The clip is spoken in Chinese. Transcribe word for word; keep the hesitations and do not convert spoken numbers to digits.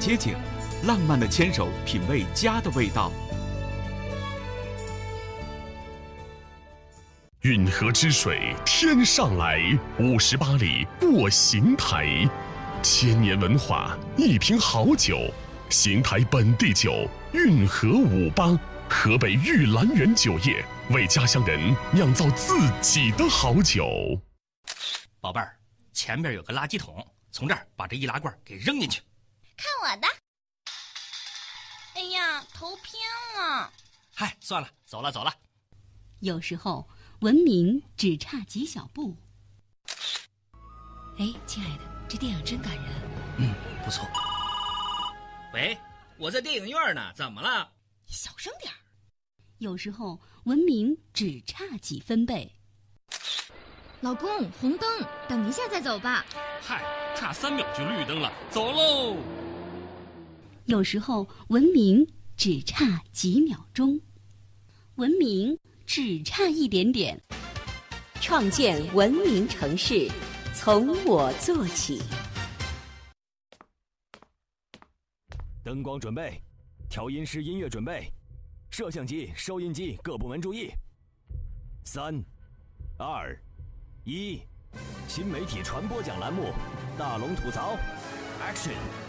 街景，浪漫的牵手，品味家的味道。 运河之水天上来，五十八里过邢台，千年文化，一瓶好酒，邢台本地酒，运河五八，河北玉兰园酒业为家乡人酿造自己的好酒。 宝贝儿，前边有个垃圾桶，从这儿把这易拉罐给扔进去。 看我的！哎呀，头偏了。 嗨，算了，走了走了。 有时候文明只差几小步。 哎，亲爱的，这电影真感人。 嗯，不错。喂，我在电影院呢，怎么了？ 你小声点儿。 有时候文明只差几分贝。 老公，红灯，等一下再走吧。 嗨，差三秒就绿灯了，走喽。 有时候文明只差几秒钟，文明只差一点点。 创建文明城市，从我做起。 灯光准备，调音师音乐准备，摄像机、收音机各部门注意。三、二、一，新媒体传播奖栏目，大龙吐槽 ，Action。